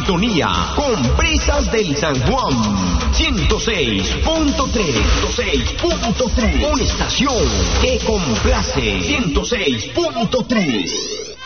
sintonía con Brisas del San Juan. 106.3. 106.3. Una estación que complace. 106.3.